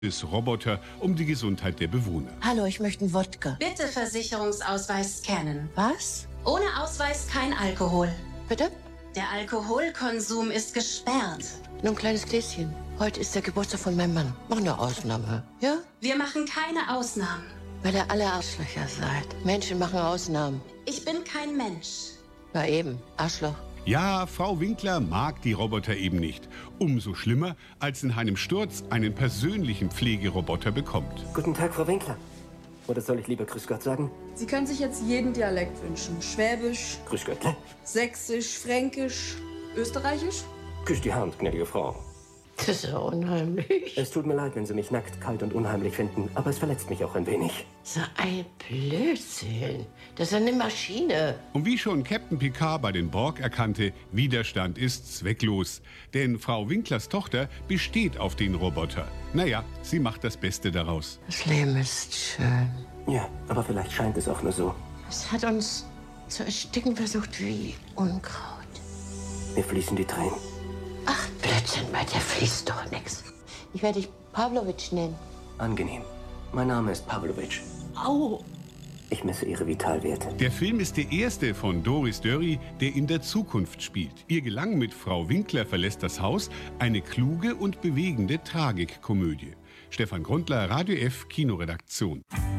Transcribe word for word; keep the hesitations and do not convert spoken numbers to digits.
des Roboter um die Gesundheit der Bewohner. Hallo, ich möchte einen Wodka. Bitte Versicherungsausweis scannen. Was? Ohne Ausweis kein Alkohol. Bitte? Der Alkoholkonsum ist gesperrt. Nur ein kleines Gläschen. Heute ist der Geburtstag von meinem Mann. Mach eine Ausnahme, ja? Wir machen keine Ausnahmen. Weil ihr alle Arschlöcher seid. Menschen machen Ausnahmen. Ich bin kein Mensch. Na eben, Arschloch. Ja, Frau Winkler mag die Roboter eben nicht. Umso schlimmer, als in einem Sturz einen persönlichen Pflegeroboter bekommt. Guten Tag, Frau Winkler. Oder soll ich lieber Grüß Gott sagen? Sie können sich jetzt jeden Dialekt wünschen. Schwäbisch, Grüß Gott. Sächsisch, Fränkisch, Österreichisch. Küss die Hand, gnädige Frau. Das ist so unheimlich. Es tut mir leid, wenn Sie mich nackt, kalt und unheimlich finden, aber es verletzt mich auch ein wenig. So ein Blödsinn. Das ist eine Maschine. Und wie schon Captain Picard bei den Borg erkannte, Widerstand ist zwecklos. Denn Frau Winklers Tochter besteht auf den Roboter. Naja, sie macht das Beste daraus. Das Leben ist schön. Ja, aber vielleicht scheint es auch nur so. Es hat uns zu ersticken versucht wie Unkraut. Mir fließen die Tränen. Ach, Blödsinn, bei dir fließt doch nichts. Ich werde dich Pavlovic nennen. Angenehm. Mein Name ist Pavlovic. Au. Ich messe Ihre Vitalwerte. Der Film ist der erste von Doris Dörri, der in der Zukunft spielt. Ihr Gelang mit Frau Winkler verlässt das Haus, eine kluge und bewegende Tragikkomödie. Stefan Grundler, Radio F, Kinoredaktion.